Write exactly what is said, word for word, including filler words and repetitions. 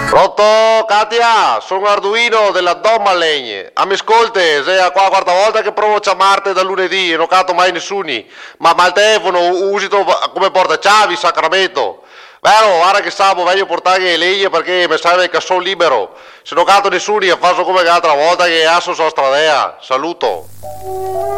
Pronto, Katia? Sono Arduino della Dom Legne. A mi ascolti, sei la qua quarta volta che provo a chiamarti da lunedì e non catto mai nessuno. Ma, ma il telefono usi tu come portachiavi, Sacramento. Vero, guarda che stavo meglio portare le leghe perché mi serve il cassone libero. Se non catto nessuno, faccio come l'altra volta che asso sono stradea. Saluto.